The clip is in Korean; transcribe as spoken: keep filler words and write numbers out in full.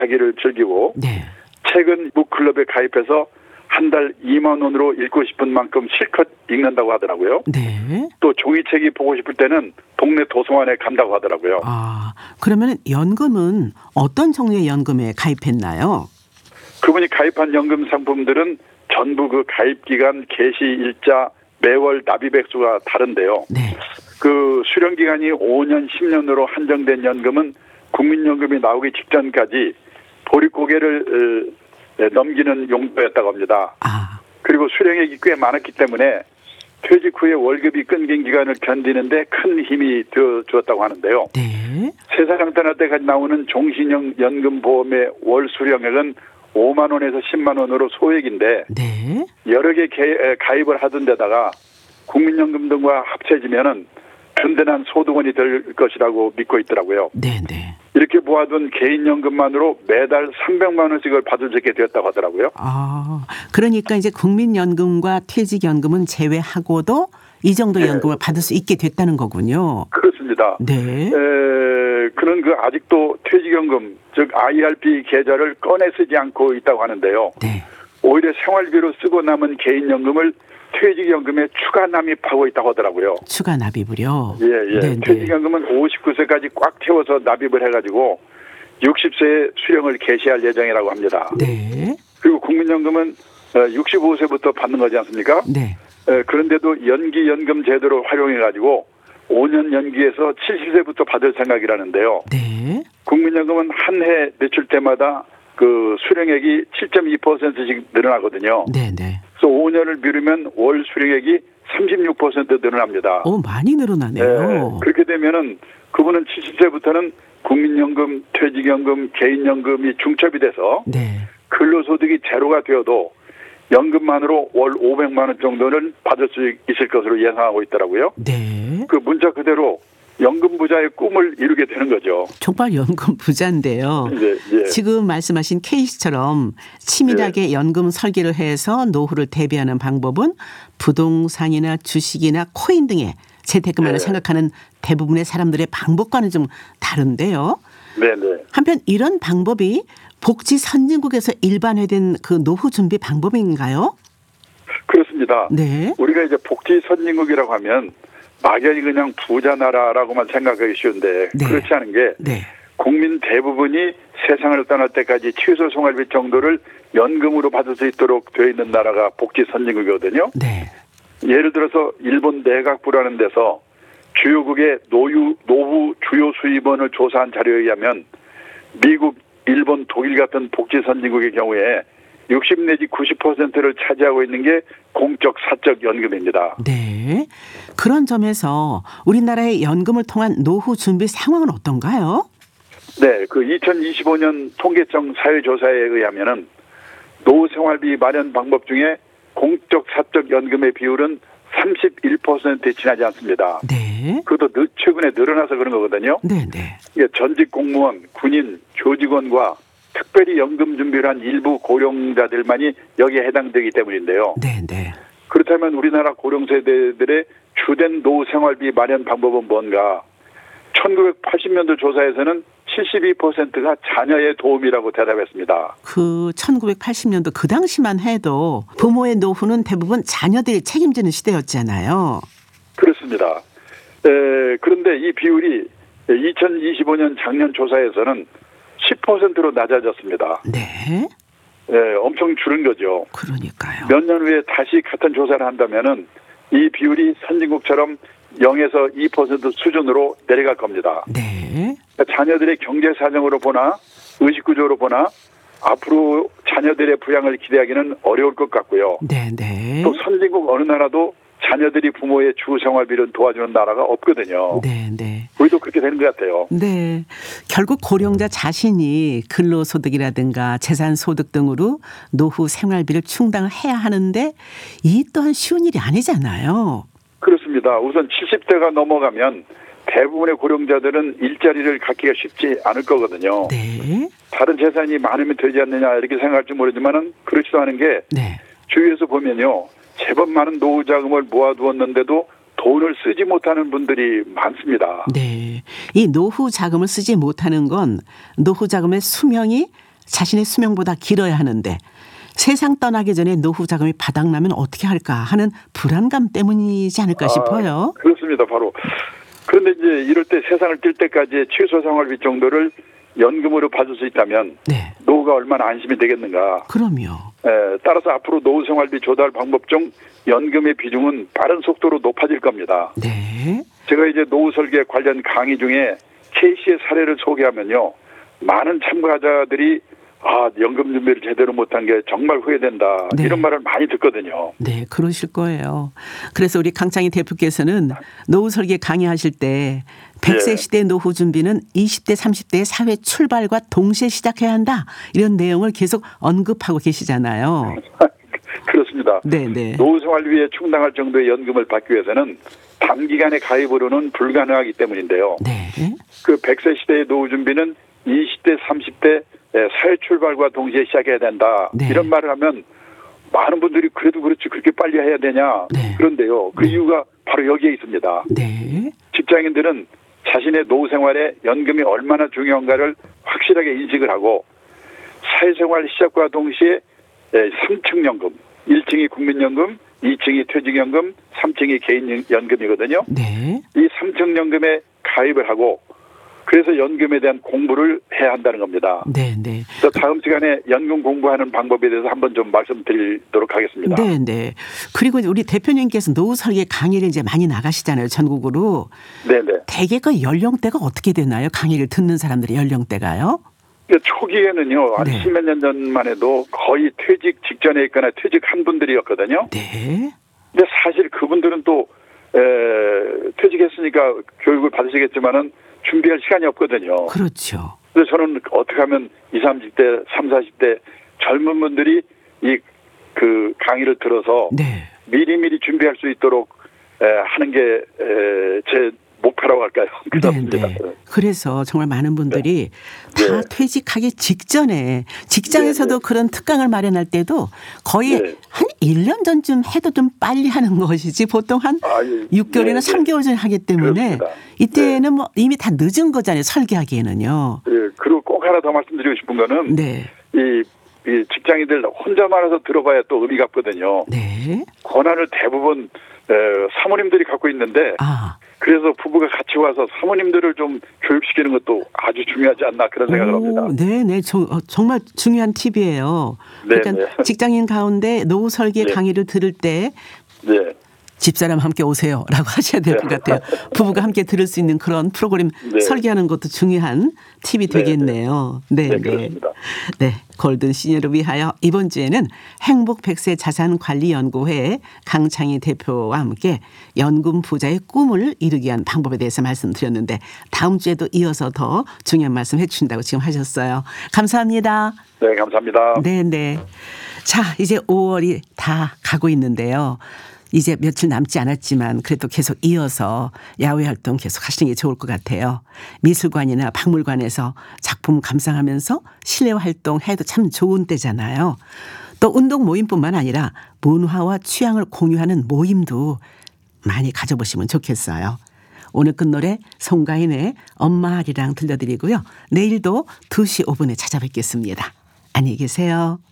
이야기를 즐기고 네. 책은 북클럽에 가입해서 한 달 이만 원으로 읽고 싶은 만큼 실컷 읽는다고 하더라고요. 네. 또 종이책이 보고 싶을 때는 동네 도서관에 간다고 하더라고요. 아, 그러면 연금은 어떤 종류의 연금에 가입했나요? 그분이 가입한 연금 상품들은 전부 그 가입 기간, 개시 일자, 매월 납입 액수가 다른데요. 네. 그 수령 기간이 오 년, 십 년으로 한정된 연금은 국민연금이 나오기 직전까지 보릿고개를 넘기는 용도였다고 합니다. 아. 그리고 수령액이 꽤 많았기 때문에 퇴직 후에 월급이 끊긴 기간을 견디는데 큰 힘이 되어 주었다고 하는데요. 네. 세상 떠날 때까지 나오는 종신형 연금보험의 월 수령액은 오만 원에서 십만 원으로 소액인데 네. 여러 개 가입을 하던 데다가 국민연금 등과 합쳐지면은 든든한 소득원이 될 것이라고 믿고 있더라고요. 네, 네. 이렇게 모아둔 개인연금만으로 매달 삼백만 원씩을 받을 수 있게 되었다고 하더라고요. 아, 그러니까 이제 국민연금과 퇴직연금은 제외하고도 이 정도 네. 연금을 받을 수 있게 됐다는 거군요. 그렇습니다. 네. 에, 그는 그 아직도 퇴직연금, 즉 아이알피 계좌를 꺼내 쓰지 않고 있다고 하는데요. 네. 오히려 생활비로 쓰고 남은 개인연금을 퇴직연금에 추가 납입하고 있다고 하더라고요. 추가 납입을요? 예, 예. 네, 네. 퇴직연금은 오십구 세까지 꽉 채워서 납입을 해가지고 육십 세에 수령을 개시할 예정이라고 합니다. 네. 그리고 국민연금은 육십오 세부터 받는 거지 않습니까? 네. 그런데도 연기연금 제도를 활용해가지고 오 년 연기해서 칠십 세부터 받을 생각이라는데요. 네. 국민연금은 한 해 매출 때마다 그 수령액이 칠 점 이 퍼센트씩 늘어나거든요. 네, 네. 그래서 오 년을 미루면 월 수령액이 삼십육 퍼센트 늘어납니다. 오, 많이 늘어나네요. 네, 그렇게 되면은 그분은 칠십 세부터는 국민연금, 퇴직연금, 개인연금이 중첩이 돼서 네. 근로소득이 제로가 되어도 연금만으로 월 오백만 원 정도는 받을 수 있을 것으로 예상하고 있더라고요. 네. 그 문자 그대로 연금 부자의 꿈을 이루게 되는 거죠. 정말 연금 부자인데요. 예, 예. 지금 말씀하신 케이씨처럼 치밀하게 예. 연금 설계를 해서 노후를 대비하는 방법은 부동산이나 주식이나 코인 등의 재테크만을 예. 생각하는 대부분의 사람들의 방법과는 좀 다른데요. 네네. 한편 이런 방법이 복지 선진국에서 일반화된 그 노후 준비 방법인가요? 그렇습니다. 네. 우리가 이제 복지 선진국이라고 하면 막연히 그냥 부자 나라라고만 생각하기 쉬운데 네. 그렇지 않은 게 네. 국민 대부분이 세상을 떠날 때까지 최소 생활비 정도를 연금으로 받을 수 있도록 되어 있는 나라가 복지 선진국이거든요. 네. 예를 들어서 일본 내각부라는 데서 주요국의 노유, 노후 주요 수입원을 조사한 자료에 의하면 미국, 일본, 독일 같은 복지 선진국의 경우에 육십 내지 구십 퍼센트를 차지하고 있는 게 공적 사적 연금입니다. 네. 그런 점에서 우리나라의 연금을 통한 노후 준비 상황은 어떤가요? 네, 그 이천이십오 년 통계청 사회조사에 의하면은 노후 생활비 마련 방법 중에 공적 사적 연금의 비율은 삼십일 퍼센트에 지나지 않습니다. 네. 그것도 최근에 늘어나서 그런 거거든요. 네, 네. 이게 전직 공무원, 군인, 교직원과 특별히 연금 준비를 한 일부 고령자들만이 여기에 해당되기 때문인데요. 네, 네. 그렇다면 우리나라 고령세대들의 주된 노후 생활비 마련 방법은 뭔가? 천구백팔십 년도 조사에서는 칠십이 퍼센트가 자녀의 도움이라고 대답했습니다. 그 천구백팔십 년도 그 당시만 해도 부모의 노후는 대부분 자녀들이 책임지는 시대였잖아요. 그렇습니다. 에, 그런데 이 비율이 이천이십오 년 작년 조사에서는 십 퍼센트로 낮아졌습니다. 네. 에, 엄청 줄은 거죠. 그러니까요. 몇 년 후에 다시 같은 조사를 한다면은 이 비율이 선진국처럼 영에서 이 퍼센트 수준으로 내려갈 겁니다. 네. 자녀들의 경제 사정으로 보나 의식 구조로 보나 앞으로 자녀들의 부양을 기대하기는 어려울 것 같고요. 네, 네. 또 선진국 어느 나라도 자녀들이 부모의 주 생활비를 도와주는 나라가 없거든요. 네, 네. 우리도 그렇게 되는 것 같아요. 네. 결국 고령자 자신이 근로소득이라든가 재산소득 등으로 노후 생활비를 충당을 해야 하는데 이 또한 쉬운 일이 아니잖아요. 그렇습니다. 우선 칠십 대가 넘어가면 대부분의 고령자들은 일자리를 갖기가 쉽지 않을 거거든요. 네. 다른 재산이 많으면 되지 않느냐 이렇게 생각할지 모르지만은 그렇지도 않은 게 네. 주위에서 보면요. 제법 많은 노후 자금을 모아두었는데도 돈을 쓰지 못하는 분들이 많습니다. 네. 이 노후 자금을 쓰지 못하는 건 노후 자금의 수명이 자신의 수명보다 길어야 하는데 세상 떠나기 전에 노후 자금이 바닥나면 어떻게 할까 하는 불안감 때문이지 않을까 아, 싶어요. 그렇습니다. 바로. 그런데 이제 이럴 때 세상을 뛸 때까지의 최소 생활비 정도를 연금으로 받을 수 있다면 네. 노후가 얼마나 안심이 되겠는가. 그럼요. 에, 따라서 앞으로 노후 생활비 조달 방법 중 연금의 비중은 빠른 속도로 높아질 겁니다. 네. 제가 이제 노후 설계 관련 강의 중에 K씨의 사례를 소개하면요, 많은 참가자들이 아, 연금 준비를 제대로 못한 게 정말 후회된다. 네. 이런 말을 많이 듣거든요. 네, 그러실 거예요. 그래서 우리 강창희 대표께서는 노후 설계 강의하실 때 백 세 예. 시대 노후 준비는 이십 대, 삼십 대의 사회 출발과 동시에 시작해야 한다. 이런 내용을 계속 언급하고 계시잖아요. 그렇습니다. 네, 네. 노후 생활비에 충당할 정도의 연금을 받기 위해서는 단기간의 가입으로는 불가능하기 때문인데요. 네. 그 백 세 시대의 노후 준비는 이십 대, 삼십 대 사회 출발과 동시에 시작해야 된다. 네. 이런 말을 하면 많은 분들이 그래도 그렇지 그렇게 빨리 해야 되냐. 네. 그런데요. 그 네. 이유가 바로 여기에 있습니다. 네. 직장인들은 자신의 노후 생활에 연금이 얼마나 중요한가를 확실하게 인식을 하고 사회생활 시작과 동시에 삼 층 연금, 일 층이 국민연금, 이 층이 퇴직연금, 삼 층이 개인연금이거든요. 네. 이 삼 층 연금에 가입을 하고 그래서 연금에 대한 공부를 해야 한다는 겁니다. 네, 네. 그래서 다음 시간에 연금 공부하는 방법에 대해서 한번 좀 말씀드리도록 하겠습니다. 네, 네. 그리고 우리 대표님께서 노후 설계 강의를 이제 많이 나가시잖아요, 전국으로. 네, 네. 대개 그 연령대가 어떻게 되나요? 강의를 듣는 사람들의 연령대가요? 초기에는요, 한 네. 십몇 년 전만 해도 거의 퇴직 직전에 있거나 퇴직한 분들이었거든요. 네. 근데 사실 그분들은 또 에, 퇴직했으니까 교육을 받으시겠지만은 준비할 시간이 없거든요. 그렇죠. 그래서 저는 어떻게 하면 이십, 삼십 대, 삼십, 사십 대 젊은 분들이 이 그 강의를 들어서 네. 미리미리 준비할 수 있도록 에, 하는 게 제 목표라고 할까요? 네, 그렇습니다. 네. 그래서 정말 많은 분들이 다 네. 퇴직하기 직전에 직장에서도 네, 네. 그런 특강을 마련할 때도 거의 네. 한 일 년 전쯤 해도 좀 빨리 하는 것이지 보통 한 아, 예. 육 개월이나 네, 네. 삼 개월 전에 하기 때문에 그렇습니다. 이때는 뭐 이미 다 늦은 거잖아요. 설계하기에는요. 예, 그리고 꼭 하나 더 말씀드리고 싶은 거는 네. 이, 이 직장인들 혼자 말아서 들어봐야 또 의미가 없거든요. 네. 권한을 대부분 에, 사모님들이 갖고 있는데 아. 그래서 부부가 같이 와서 사모님들을 좀 교육시키는 것도 아주 중요하지 않나 그런 생각을 합니다. 네, 네. 저, 어, 정말 중요한 팁이에요. 네, 그러니까 네. 직장인 가운데 노후 설계 네. 강의를 들을 때 네. 집사람 함께 오세요라고 하셔야 될 것 같아요. 부부가 함께 들을 수 있는 그런 프로그램 네. 설계하는 것도 중요한 팁이 네, 되겠네요. 네, 네, 네. 그렇습니다. 네, 골든 시니어를 위하여 이번 주에는 행복 백 세 자산관리연구회 강창희 대표와 함께 연금 부자의 꿈을 이루기 위한 방법에 대해서 말씀드렸는데 다음 주에도 이어서 더 중요한 말씀 해주신다고 지금 하셨어요. 감사합니다. 네, 감사합니다. 네, 네. 자, 이제 오월이 다 가고 있는데요. 이제 며칠 남지 않았지만 그래도 계속 이어서 야외 활동 계속 하시는 게 좋을 것 같아요. 미술관이나 박물관에서 작품 감상하면서 실내 활동해도 참 좋은 때잖아요. 또 운동 모임뿐만 아니라 문화와 취향을 공유하는 모임도 많이 가져보시면 좋겠어요. 오늘 끝노래 송가인의 엄마 아리랑 들려드리고요. 내일도 두 시 오 분에 찾아뵙겠습니다. 안녕히 계세요.